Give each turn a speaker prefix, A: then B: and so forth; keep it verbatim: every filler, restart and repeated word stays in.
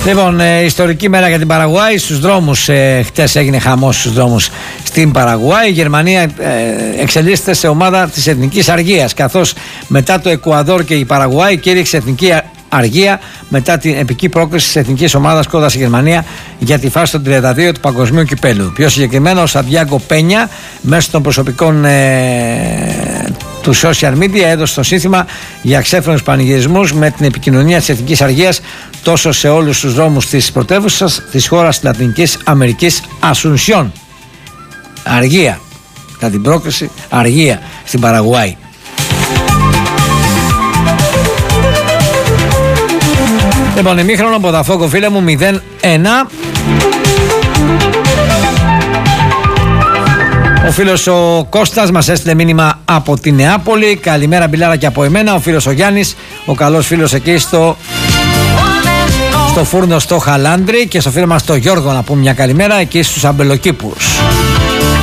A: Λοιπόν, ε, ιστορική μέρα για την Παραγουάη. Στους δρόμους, ε, χτες έγινε χαμός στους δρόμους στην Παραγουάη. Η Γερμανία ε, εξελίσσεται σε ομάδα της εθνικής αργίας, καθώς μετά το Εκουαδόρ και η Παραγουάη κήρυξε εθνική αργία μετά την επική πρόκριση της εθνικής ομάδας κόντρα στη Γερμανία για τη φάση των τριάντα δύο του Παγκοσμίου Κυπέλλου. Πιο συγκεκριμένα, ο Σαντιάγκο Πένια, μέσω των προσωπικών ε, του social media, έδωσε το σύνθημα για ξέφρενους πανηγυρισμούς με την επικοινωνία της εθνικής αργίας τόσο σε όλους τους δρόμους της πρωτεύουσας της χώρας της Λατινικής Αμερικής, Ασουνσιόν. Αργία. Κατά την πρόκριση, αργία στην Παραγουάη. Λοιπόν, ημίχρονο Μποταφόγκο, φίλε μου, μηδέν ένα. Ο φίλος ο Κώστας μας έστειλε μήνυμα από τη Νεάπολη. Καλημέρα, μπιλάρα, και από εμένα. Ο φίλος ο Γιάννης, ο καλός φίλος εκεί στο, στο φούρνο στο Χαλάνδρι. Και στο φίλο μας το Γιώργο να πούμε μια καλημέρα εκεί στους Αμπελοκήπους.